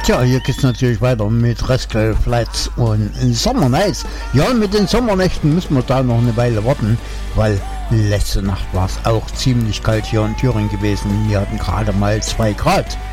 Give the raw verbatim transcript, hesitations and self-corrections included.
Tja, hier geht's natürlich weiter mit Rascal Flatts und Summer Nights. Ja, mit den Sommernächten müssen wir da noch eine Weile warten, weil letzte Nacht war es auch ziemlich kalt hier in Thüringen gewesen. Wir hatten gerade mal zwei Grad.